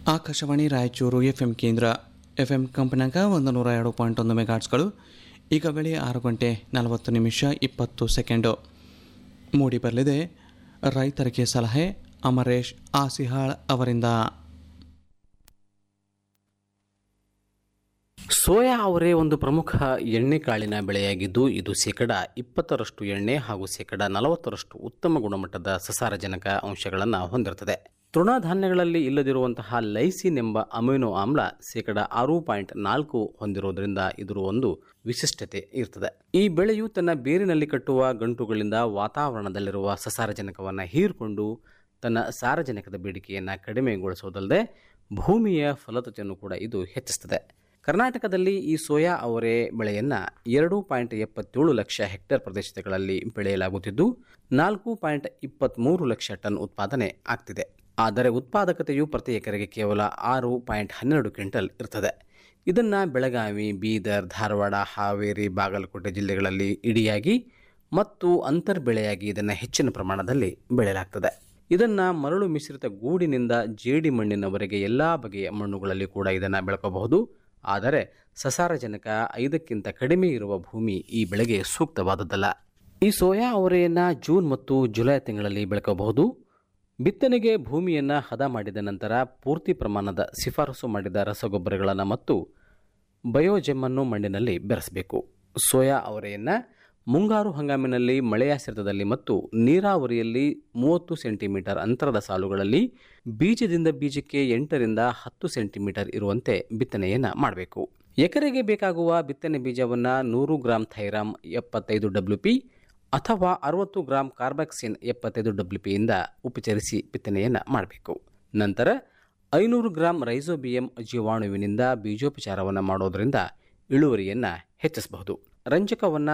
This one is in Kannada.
ಆಕಾಶವಾಣಿ ರಾಯಚೂರು ಎಫ್ಎಂ ಕೇಂದ್ರ ಎಫ್ಎಂ ಕಂಪನಾಗ 102.1 ಮೆಗಾಟ್ಸ್ಗಳು. ಈಗ ವೇಳೆ 6 ಗಂಟೆ 40 ನಿಮಿಷ 20 ಸೆಕೆಂಡು. ಮೂಡಿ ಬರಲಿದೆ ರೈತರಿಗೆ ಸಲಹೆ ಅಮರೇಶ್ ಆಸಿಹಾಳ್ ಅವರಿಂದ. ಸೋಯಾ ಅವರೇ ಒಂದು ಪ್ರಮುಖ ಎಣ್ಣೆಕಾಳಿನ ಬೆಳೆಯಾಗಿದ್ದು ಇದು ಶೇಕಡ 20% ಎಣ್ಣೆ ಹಾಗೂ ಶೇಕಡ 40% ಉತ್ತಮ ಗುಣಮಟ್ಟದ ಸಸಾರಜನಕ ಅಂಶಗಳನ್ನು ಹೊಂದಿರುತ್ತದೆ. ತೃಣಧಾನ್ಯಗಳಲ್ಲಿ ಇಲ್ಲದಿರುವಂತಹ ಲೈಸಿನ್ ಎಂಬ ಅಮಿನೋ ಆಮ್ಲ ಶೇಕಡ 6.4 ಹೊಂದಿರುವುದರಿಂದ ಇದರ ಒಂದು ವಿಶಿಷ್ಟತೆ ಇರ್ತದೆ. ಈ ಬೆಳೆಯು ತನ್ನ ಬೇರಿನಲ್ಲಿ ಕಟ್ಟುವ ಗಂಟುಗಳಿಂದ ವಾತಾವರಣದಲ್ಲಿರುವ ಸಸಾರಜನಕವನ್ನು ಹೀರಿಕೊಂಡು ತನ್ನ ಸಾರಜನಕದ ಬೇಡಿಕೆಯನ್ನು ಕಡಿಮೆಗೊಳಿಸುವುದಲ್ಲದೆ ಭೂಮಿಯ ಫಲವತ್ತತೆಯನ್ನು ಕೂಡ ಇದು ಹೆಚ್ಚಿಸುತ್ತದೆ. ಕರ್ನಾಟಕದಲ್ಲಿ ಈ ಸೋಯಾ ಅವರೆ ಬೆಳೆಯನ್ನು 2.77 ಲಕ್ಷ ಹೆಕ್ಟೇರ್ ಪ್ರದೇಶಗಳಲ್ಲಿ ಬೆಳೆಯಲಾಗುತ್ತಿದ್ದು 4.23 ಲಕ್ಷ ಟನ್ ಉತ್ಪಾದನೆ ಆಗ್ತಿದೆ. ಆದರೆ ಉತ್ಪಾದಕತೆಯು ಪ್ರತಿ ಎಕರೆಗೆ ಕೇವಲ 6.12 ಕ್ವಿಂಟಲ್ ಇರ್ತದೆ. ಇದನ್ನು ಬೆಳಗಾವಿ, ಬೀದರ್, ಧಾರವಾಡ, ಹಾವೇರಿ, ಬಾಗಲಕೋಟೆ ಜಿಲ್ಲೆಗಳಲ್ಲಿ ಇಡಿಯಾಗಿ ಮತ್ತು ಅಂತರ್ ಬೆಳೆಯಾಗಿ ಇದನ್ನು ಹೆಚ್ಚಿನ ಪ್ರಮಾಣದಲ್ಲಿ ಬೆಳೆಯಲಾಗ್ತದೆ. ಇದನ್ನು ಮರಳು ಮಿಶ್ರಿತ ಗೂಡಿನಿಂದ ಜೇಡಿ ಮಣ್ಣಿನವರೆಗೆ ಎಲ್ಲ ಬಗೆಯ ಮಣ್ಣುಗಳಲ್ಲಿ ಕೂಡ ಇದನ್ನು ಬೆಳ್ಕೋಬಹುದು. ಆದರೆ ಸಸಾರಜನಕ 5ಕ್ಕಿಂತ ಕಡಿಮೆ ಇರುವ ಭೂಮಿ ಈ ಬೆಳೆಗೆ ಸೂಕ್ತವಾದದ್ದಲ್ಲ. ಈ ಸೋಯಾ ಅವರೆಯನ್ನು ಜೂನ್ ಮತ್ತು ಜುಲೈ ತಿಂಗಳಲ್ಲಿ ಬೆಳ್ಕೋಬಹುದು. ಬಿತ್ತನೆಗೆ ಭೂಮಿಯನ್ನು ಹದ ಮಾಡಿದ ನಂತರ ಪೂರ್ತಿ ಪ್ರಮಾಣದ ಶಿಫಾರಸು ಮಾಡಿದ ರಸಗೊಬ್ಬರಗಳನ್ನು ಮತ್ತು ಬಯೋಜೆಮ್ಮನ್ನು ಮಣ್ಣಿನಲ್ಲಿ ಬೆರೆಸಬೇಕು. ಸೋಯಾ ಅವರೆಯನ್ನು ಮುಂಗಾರು ಹಂಗಾಮಿನಲ್ಲಿ ಮಳೆಯಾಶ್ರಿತದಲ್ಲಿ ಮತ್ತು ನೀರಾವರಿಯಲ್ಲಿ 30 ಸೆಂಟಿಮೀಟರ್ ಅಂತರದ ಸಾಲುಗಳಲ್ಲಿ ಬೀಜದಿಂದ ಬೀಜಕ್ಕೆ 8 ರಿಂದ 10 ಸೆಂಟಿಮೀಟರ್ ಇರುವಂತೆ ಬಿತ್ತನೆಯನ್ನು ಮಾಡಬೇಕು. ಎಕರೆಗೆ ಬೇಕಾಗುವ ಬಿತ್ತನೆ ಬೀಜವನ್ನು 100 ಗ್ರಾಂ ಥೈರಾಮ್ 75 WP ಅಥವಾ 60 ಗ್ರಾಂ ಕಾರ್ಬಾಕ್ಸಿನ್ 75 WP ಇಂದ ಉಪಚರಿಸಿ ಬಿತ್ತನೆಯನ್ನು ಮಾಡಬೇಕು. ನಂತರ 500 ಗ್ರಾಂ ರೈಸೋಬಿಯಂ ಜೀವಾಣುವಿನಿಂದ ಬೀಜೋಪಚಾರವನ್ನು ಮಾಡೋದರಿಂದ ಇಳುವರಿಯನ್ನು ಹೆಚ್ಚಿಸಬಹುದು. ರಂಜಕವನ್ನು